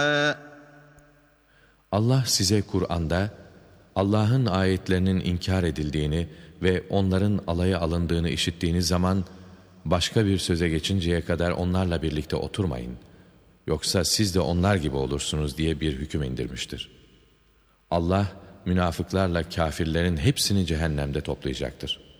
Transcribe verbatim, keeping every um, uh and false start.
Allah size Kur'an'da Allah'ın ayetlerinin inkar edildiğini ve onların alaya alındığını işittiğiniz zaman başka bir söze geçinceye kadar onlarla birlikte oturmayın. Yoksa siz de onlar gibi olursunuz diye bir hüküm indirmiştir. Allah münafıklarla kâfirlerin hepsini cehennemde toplayacaktır.